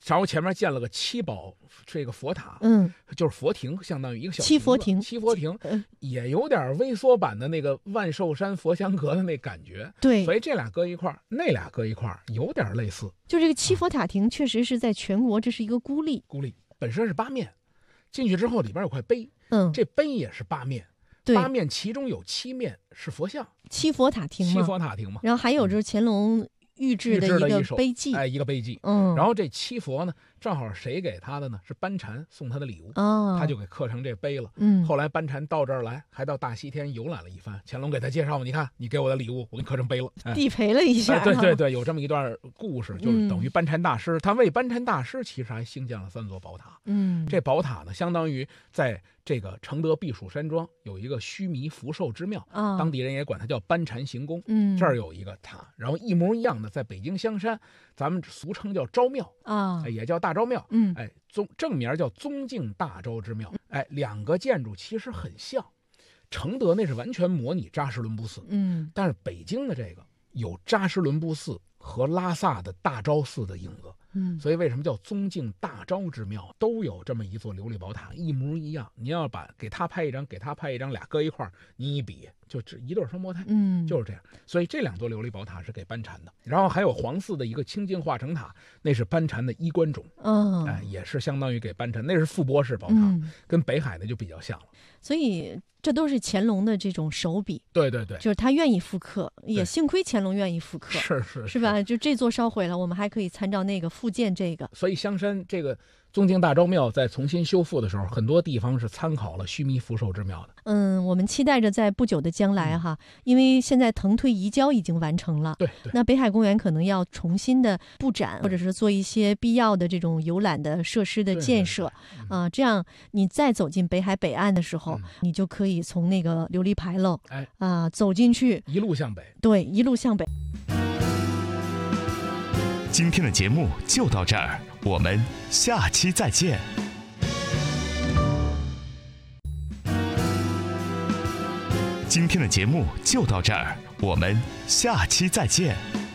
然后前面建了个七宝这个佛塔，就是佛亭，相当于一个小七佛亭， 也有点微缩版的那个万寿山佛香阁的那感觉。 对， 所以这俩搁一块儿，那俩搁一块儿，有点类似。 就这个七佛塔亭确实是在全国这是一个孤立， 本身是八面，进去之后里边有块碑，这碑也是八面。八面其中有7面是佛像， 七佛塔亭嘛。然后还有就是乾隆御制的一个碑记， 一个碑记。然后这七佛呢，正好谁给他的呢？是班禅送他的礼物，他就给刻成这碑了。后来班禅到这儿来，还到大西天游览了一番。乾隆给他介绍，你看，你给我的礼物，我给你刻成碑了， 地陪了一下。 对，有这么一段故事，就是等于班禅大师，他为班禅大师其实还兴建了3座宝塔。这宝塔呢，相当于在这个承德避暑山庄有一个须弥福寿之庙，当地人也管它叫班禅行宫。这儿有一个塔，然后一模一样的在北京香山，咱们俗称叫昭庙也叫大昭庙。正名叫宗敬大昭之庙。两个建筑其实很像，承德那是完全模拟扎什伦布寺，但是北京的这个有扎什伦布寺和拉萨的大昭寺的影子。所以为什么叫宗敬大昭之庙，都有这么一座琉璃宝塔，一模一样。你要把给他拍一张，给他拍一张，俩搁一块儿，你一比就一对双胞胎。就是这样。所以这2座琉璃宝塔是给班禅的。然后还有皇寺的一个清净化成塔，那是班禅的衣冠冢，也是相当于给班禅，那是傅波式宝塔，跟北海的就比较像了。 所以这都是乾隆的这种手笔。 对， 就是他愿意复刻，也幸亏乾隆愿意复刻，是吧？就这座烧毁了，我们还可以参照那个复建这个。 所以香山这个宗敬大昭庙在重新修复的时候，很多地方是参考了须弥福寿之庙的。 我们期待着在不久的将来因为现在腾退移交已经完成了，那北海公园可能要重新的布展，或者是做一些必要的这种游览的设施的建设。这样你再走进北海北岸的时候，你就可以从那个琉璃牌楼走进去， 一路向北。 对，一路向北。 今天的节目就到这儿，我们下期再见。今天的节目就到这儿，我们下期再见。